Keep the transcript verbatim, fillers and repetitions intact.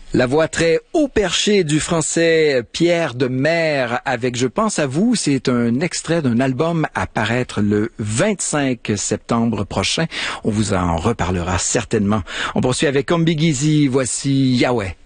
La voix très haut perchée du français Pierre Demers avec Je pense à vous, c'est un extrait d'un album à paraître le vingt-cinq septembre prochain. On vous en reparlera certainement. On poursuit avec Combiguizi, voici Yahweh.